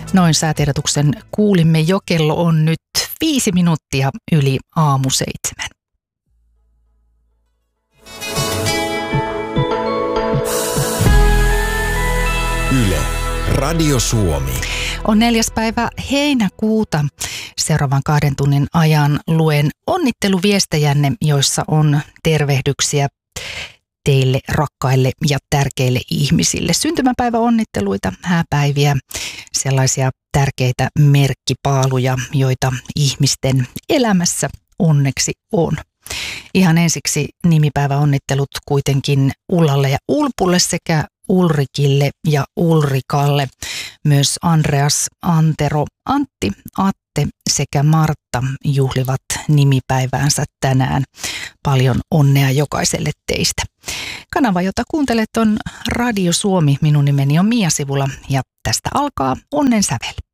Noin säätiedotuksen kuulimme jo. Kello on nyt 5 minuuttia yli 6:30. Yle, Radio Suomi. On 4. päivä heinäkuuta. Seuraavan 2 tunnin ajan luen onnitteluviestejänne, joissa on tervehdyksiä teille rakkaille ja tärkeille ihmisille. Syntymäpäiväonnitteluita, hääpäiviä, sellaisia tärkeitä merkkipaaluja, joita ihmisten elämässä onneksi on. Ihan ensiksi nimipäiväonnittelut kuitenkin Ullalle ja Ulpulle sekä Ulrikille ja Ulrikalle. Myös Andreas, Antero, Antti, Atte sekä Martta juhlivat nimipäiväänsä tänään. Paljon onnea jokaiselle teistä. Kanava, jota kuuntelet, on Radio Suomi. Minun nimeni on Mia Sivula ja tästä alkaa Onnen sävel.